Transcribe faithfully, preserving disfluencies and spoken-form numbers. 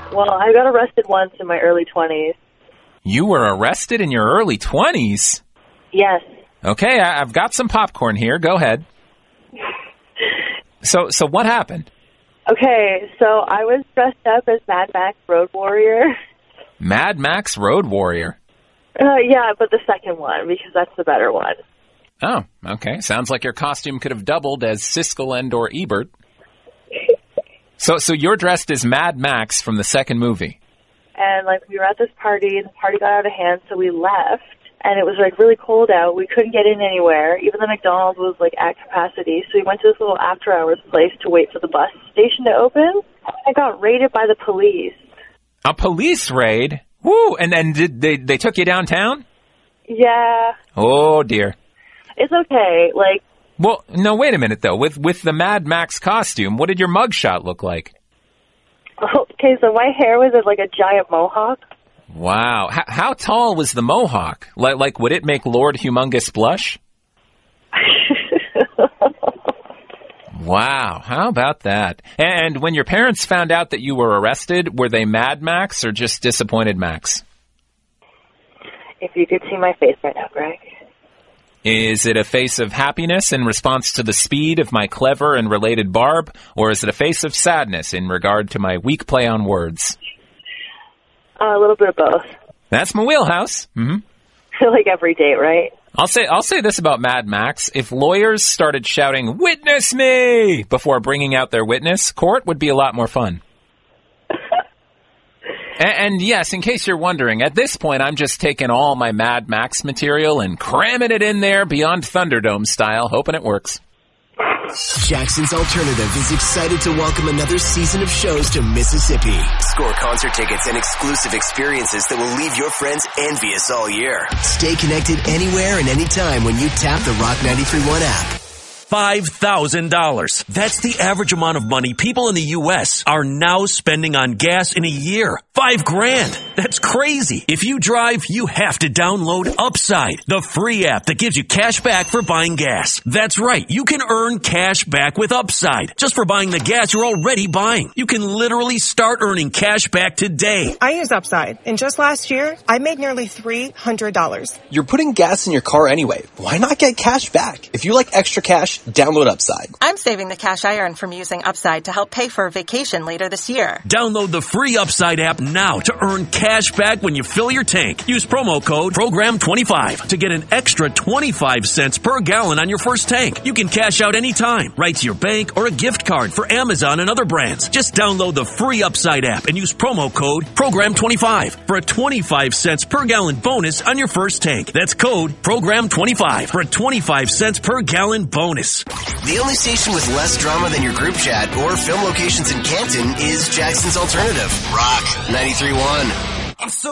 Well, I got arrested once in my early twenties. You were arrested in your early twenties? Yes. Okay, I- I've got some popcorn here. Go ahead. So, so what happened? Okay, so I was dressed up as Mad Max Road Warrior. Mad Max Road Warrior? Uh, yeah, but the second one, because that's the better one. Oh, okay. Sounds like your costume could have doubled as Siskel and or Ebert. So, so you're dressed as Mad Max from the second movie. And, like, we were at this party, and the party got out of hand, so we left. And it was, like, really cold out. We couldn't get in anywhere. Even the McDonald's was, like, at capacity. So we went to this little after-hours place to wait for the bus station to open. I got raided by the police. A police raid? Woo! And then did they, they took you downtown? Yeah. Oh, dear. It's okay. Like... Well, no, wait a minute, though. With with the Mad Max costume, what did your mugshot look like? Okay, so my hair was like a giant mohawk. Wow. H- how tall was the mohawk? Like, like, would it make Lord Humongous blush? Wow. How about that? And when your parents found out that you were arrested, were they Mad Max or just disappointed Max? If you could see my face right now, Greg. Is it a face of happiness in response to the speed of my clever and related barb, or is it a face of sadness in regard to my weak play on words? Uh, a little bit of both. That's my wheelhouse. Mm-hmm. Like every date, right? I'll say I'll say this about Mad Max. If lawyers started shouting, "Witness me!" before bringing out their witness, court would be a lot more fun. And, and yes, in case you're wondering, at this point, I'm just taking all my Mad Max material and cramming it in there beyond Thunderdome style, hoping it works. Jackson's Alternative is excited to welcome another season of shows to Mississippi. Score concert tickets and exclusive experiences that will leave your friends envious all year. Stay connected anywhere and anytime when you tap the Rock ninety-three point one app. five thousand dollars. That's the average amount of money people in the U S are now spending on gas in a year. Five grand. That's crazy. If you drive, you have to download Upside, the free app that gives you cash back for buying gas. That's right. You can earn cash back with Upside just for buying the gas you're already buying. You can literally start earning cash back today. I use Upside, and just last year, I made nearly three hundred dollars. You're putting gas in your car anyway. Why not get cash back? If you like extra cash, download Upside. I'm saving the cash I earn from using Upside to help pay for a vacation later this year. Download the free Upside app now to earn cash back when you fill your tank. Use promo code program twenty-five to get an extra twenty-five cents per gallon on your first tank. You can cash out anytime, right to your bank or a gift card for Amazon and other brands. Just download the free Upside app and use promo code program twenty-five for a twenty-five cents per gallon bonus on your first tank. That's code program twenty-five for a twenty-five cents per gallon bonus. The only station with less drama than your group chat or film locations in Canton is Jackson's Alternative. Rock ninety-three point one. I'm so